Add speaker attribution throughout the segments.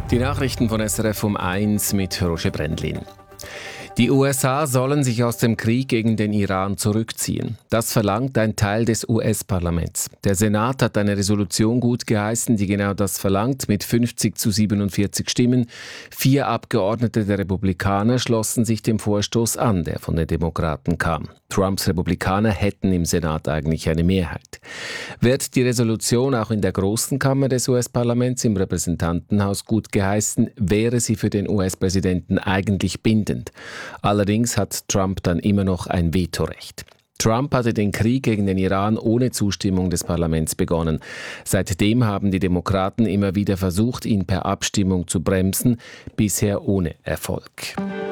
Speaker 1: Die Nachrichten von SRF um 1 mit Roger Brendlin. Die USA sollen sich aus dem Krieg gegen den Iran zurückziehen. Das verlangt ein Teil des US-Parlaments. Der Senat hat eine Resolution gutgeheißen, die genau das verlangt, mit 50-47 Stimmen. 4 Abgeordnete der Republikaner schlossen sich dem Vorstoß an, der von den Demokraten kam. Trumps Republikaner hätten im Senat eigentlich eine Mehrheit. Wird die Resolution auch in der großen Kammer des US-Parlaments im Repräsentantenhaus gutgeheißen, wäre sie für den US-Präsidenten eigentlich bindend. Allerdings hat Trump dann immer noch ein Vetorecht. Trump hatte den Krieg gegen den Iran ohne Zustimmung des Parlaments begonnen. Seitdem haben die Demokraten immer wieder versucht, ihn per Abstimmung zu bremsen, bisher ohne Erfolg.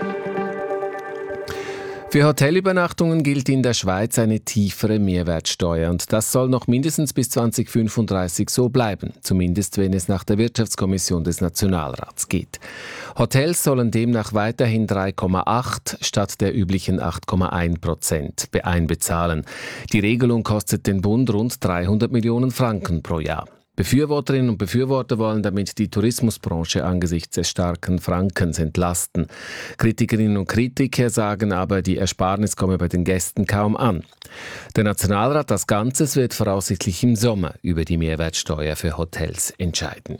Speaker 1: Für Hotelübernachtungen gilt in der Schweiz eine tiefere Mehrwertsteuer und das soll noch mindestens bis 2035 so bleiben, zumindest wenn es nach der Wirtschaftskommission des Nationalrats geht. Hotels sollen demnach weiterhin 3,8 statt der üblichen 8,1% einbezahlen. Die Regelung kostet den Bund rund 300 Millionen Franken pro Jahr. Befürworterinnen und Befürworter wollen damit die Tourismusbranche angesichts des starken Frankens entlasten. Kritikerinnen und Kritiker sagen aber, die Ersparnis komme bei den Gästen kaum an. Der Nationalrat als Ganzes wird voraussichtlich im Sommer über die Mehrwertsteuer für Hotels entscheiden.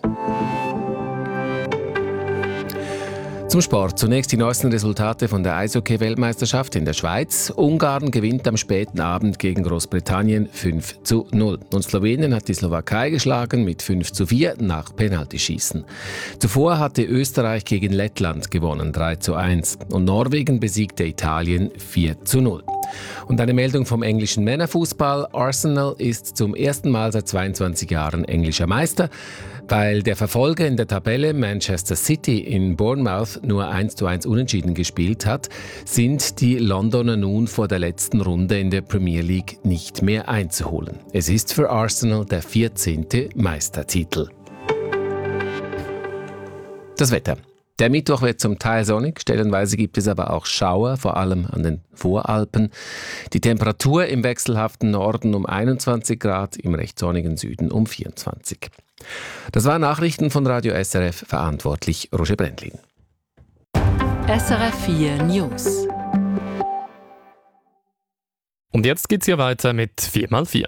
Speaker 1: Zum Sport. Zunächst die neuesten Resultate von der Eishockey-Weltmeisterschaft in der Schweiz. Ungarn gewinnt am späten Abend gegen Großbritannien 5:0. Und Slowenien hat die Slowakei geschlagen mit 5:4 nach Penaltyschießen. Zuvor hatte Österreich gegen Lettland gewonnen 3:1. Und Norwegen besiegte Italien 4:0. Und eine Meldung vom englischen Männerfußball. Arsenal ist zum ersten Mal seit 22 Jahren englischer Meister. Weil der Verfolger in der Tabelle Manchester City in Bournemouth nur 1:1 unentschieden gespielt hat, sind die Londoner nun vor der letzten Runde in der Premier League nicht mehr einzuholen. Es ist für Arsenal der 14. Meistertitel. Das Wetter. Der Mittwoch wird zum Teil sonnig, stellenweise gibt es aber auch Schauer, vor allem an den Voralpen. Die Temperatur im wechselhaften Norden um 21 Grad, im recht sonnigen Süden um 24. Das waren Nachrichten von Radio SRF, verantwortlich Roger Brendlin.
Speaker 2: SRF 4 News.
Speaker 3: Und jetzt geht's hier weiter mit 4x4.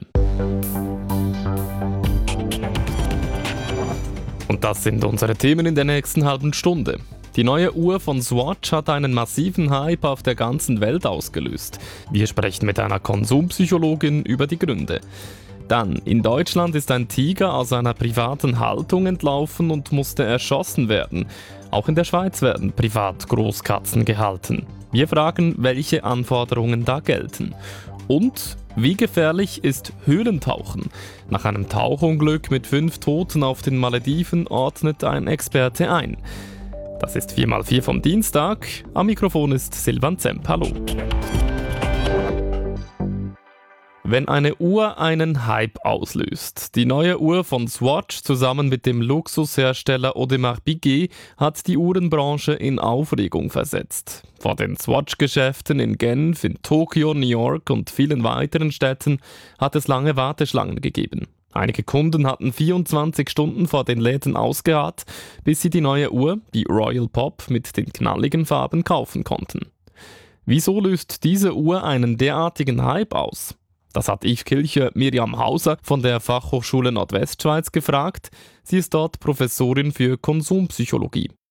Speaker 3: Und das sind unsere Themen in der nächsten halben Stunde. Die neue Uhr von Swatch hat einen massiven Hype auf der ganzen Welt ausgelöst. Wir sprechen mit einer Konsumpsychologin über die Gründe. Dann, in Deutschland ist ein Tiger aus einer privaten Haltung entlaufen und musste erschossen werden. Auch in der Schweiz werden privat Großkatzen gehalten. Wir fragen, welche Anforderungen da gelten. Und wie gefährlich ist Höhlentauchen? Nach einem Tauchunglück mit 5 Toten auf den Malediven ordnet ein Experte ein. Das ist 4x4 vom Dienstag. Am Mikrofon ist Silvan Zemp. Hallo. Wenn eine Uhr einen Hype auslöst. Die neue Uhr von Swatch zusammen mit dem Luxushersteller Audemars Piguet hat die Uhrenbranche in Aufregung versetzt. Vor den Swatch-Geschäften in Genf, in Tokio, New York und vielen weiteren Städten hat es lange Warteschlangen gegeben. Einige Kunden hatten 24 Stunden vor den Läden ausgeharrt, bis sie die neue Uhr, die Royal Pop mit den knalligen Farben, kaufen konnten. Wieso löst diese Uhr einen derartigen Hype aus? Das hat Yves Kilcher Miriam Hauser von der Fachhochschule Nordwestschweiz gefragt. Sie ist dort Professorin für Konsumpsychologie.